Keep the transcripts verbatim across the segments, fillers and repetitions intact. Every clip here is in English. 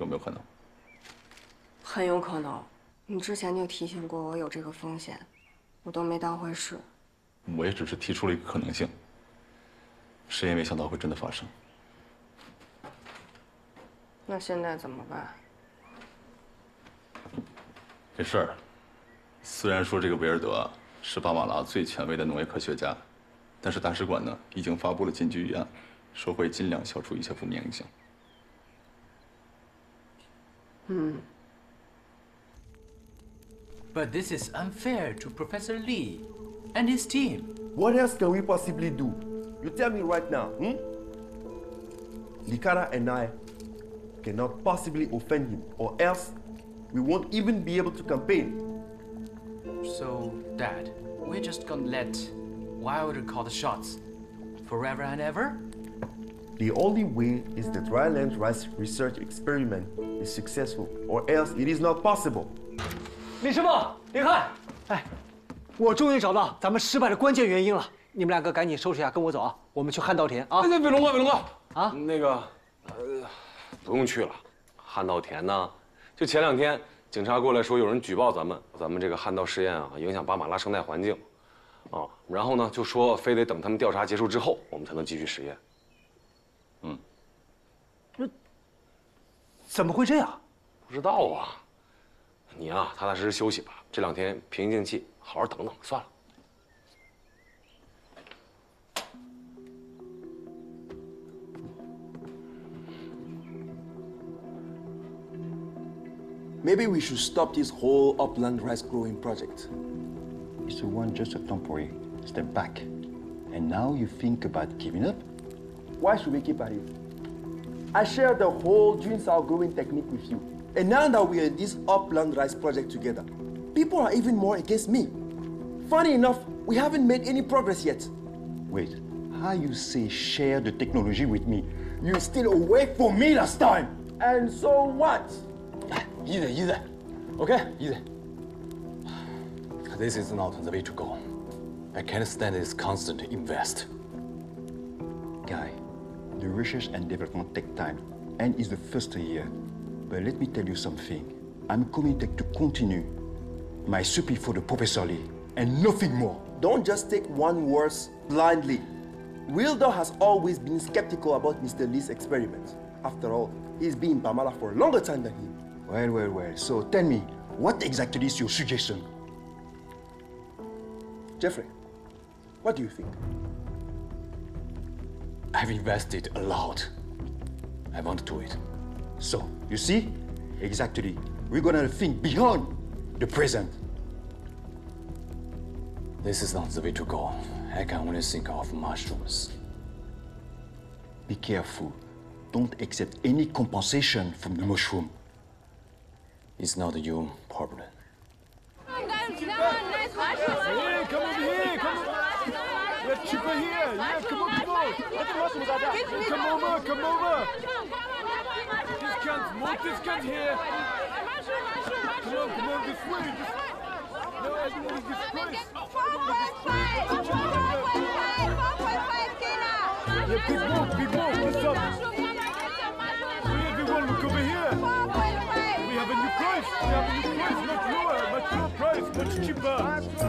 没有可能？ 很有可能。你之前就提醒过我有这个风险，我都没当回事。 我也只是提出了一个可能性，谁也没想到会真的发生。 那现在怎么办？ 这事儿，虽然说这个维尔德是巴马拉最权威的农业科学家，但是大使馆呢已经发布了禁居预案，说会尽量消除一切负面影响。 嗯。 But this is unfair to Professor Lee and his team. What else can we possibly do? You tell me right now, hmm? Likara and I cannot possibly offend him, or else we won't even be able to campaign. So, Dad, we're just gonna let Wilder call the shots forever and ever? The only way is that Ryland's rice research experiment is successful, or else it is not possible. 李师傅，李翰，哎，我终于找到咱们失败的关键原因了。你们两个赶紧收拾一下，跟我走啊！我们去汉稻田啊！ 哎，对，伟龙哥，伟龙哥啊， 那个，呃，不用去了。汉稻田呢，就前两天警察过来说有人举报咱们，咱们这个汉稻试验啊，影响巴马拉生态环境，啊，然后呢就说非得等他们调查结束之后，我们才能继续实验。嗯， 那怎么会这样？ 不知道啊。 你啊，踏踏实实休息吧。这两天平静气，好好等等算了。 Maybe we should stop this whole upland rice growing project. It's a one just a temporary step back. And now you think about giving up? Why should we keep at it? I share the whole green soil growing technique with you. And now that we are in this upland rice project together, people are even more against me. Funny enough, we haven't made any progress yet. Wait, how you say share the technology with me? You still away from me last time. And so what? Easy, easy. Okay, easy. This is not the way to go. I can't stand this constant invest. Guy, the research and development take time, and it's the first year. But let me tell you something. I'm committed to continue my support for the Professor Lee, and nothing more. Don't just take one word blindly. Wilder has always been skeptical about Mister Lee's experiments. After all, he's been in Pamala for a longer time than him. Well, well, well. So tell me, what exactly is your suggestion? Jeffrey, what do you think? I've invested a lot. I want to do it. So, you see? Exactly. We're gonna think beyond the present. This is not the way to go. I can only think of mushrooms. Be careful. Don't accept any compensation from the mushroom. It's not your problem. Hey, come over here, come over. Yeah, chipper here. Yeah, come on, come on. Come over, come over. Discount, more discount here. Come on, come on, this way. This... No, everyone is this price. Yeah, big walk, big walk, what's up? Hey, everyone, look over here. We have a new price. We have a new price, much lower, much lower price, much cheaper.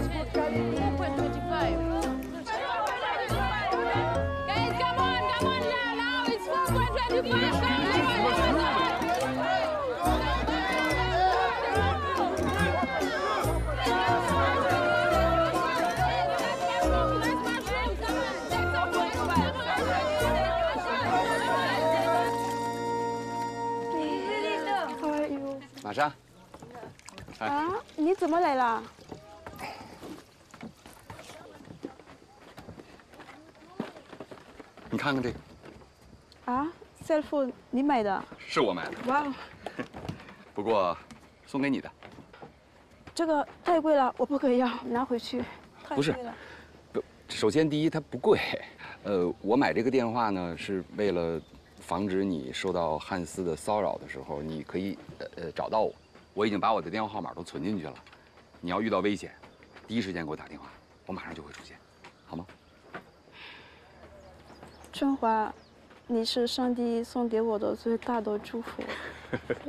Guys, come on, come on now, now it's four point two five. 玛莎， 啊，你怎么来了？ 你看看这个。 啊 ，cell phone， 你买的？ 是我买的。 哇哦！ 不过，送给你的。 这个太贵了，我不可以要，拿回去。太不是贵了。 不，首先第一它不贵，呃，我买这个电话呢是为了防止你受到汉斯的骚扰的时候，你可以呃呃找到我。我已经把我的电话号码都存进去了，你要遇到危险，第一时间给我打电话，我马上就会出现，好吗？ 春华，你是上帝送给我的最大的祝福。